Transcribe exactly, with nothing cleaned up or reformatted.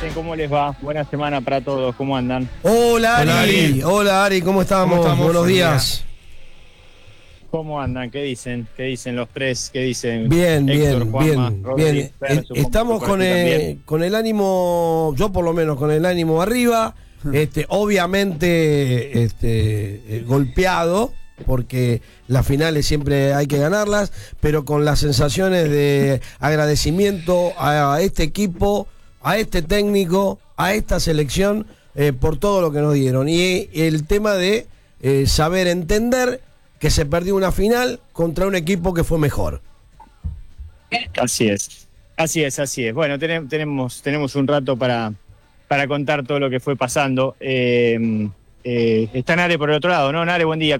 dicen? ¿Cómo les va? Buena semana para todos, ¿cómo andan? Hola Ari, Hola Ari, hola Ari, ¿cómo estamos? ¿Cómo estamos? Buenos Buen día. días. ¿Cómo andan? ¿Qué dicen? ¿Qué dicen los tres? ¿Qué dicen Bien, Héctor, bien, Juanma, bien, Rodri, bien. Fer, Eh, supongo Estamos que por con aquí el, también? con el ánimo, yo por lo menos con el ánimo arriba, este, obviamente este, eh, golpeado, porque las finales siempre hay que ganarlas, pero con las sensaciones de agradecimiento a este equipo, a este técnico, a esta selección, eh, por todo lo que nos dieron. Y el tema de eh, saber entender que se perdió una final contra un equipo que fue mejor. Así es, así es, así es. Bueno, tenem- tenemos, tenemos un rato para, para contar todo lo que fue pasando. Eh, eh, está Nare por el otro lado, ¿no? Nare, buen día.